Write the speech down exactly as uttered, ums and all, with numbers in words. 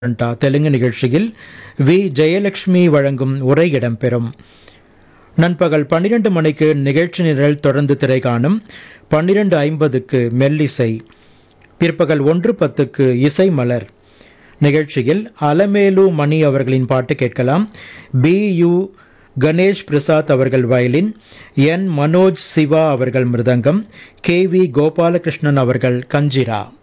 டா தெலுங்கு நிகழ்ச்சியில் வி ஜெயலட்சுமி வழங்கும் உரை இடம்பெறும். நண்பகல் பன்னிரண்டு மணிக்கு நிகழ்ச்சி நிரல் தொடர்ந்து திரை காணும். பன்னிரண்டு ஐம்பதுக்கு மெல்லிசை. பிற்பகல் ஒன்று பத்துக்கு இசை மலர். நிகழ்ச்சியில் அலமேலு மணி அவர்களின் பாட்டு கேட்கலாம். பி யு கணேஷ் பிரசாத் அவர்கள் வயலின், என் மனோஜ் சிவா அவர்கள் மிருதங்கம், கே வி கோபாலகிருஷ்ணன் அவர்கள் கஞ்சிரா.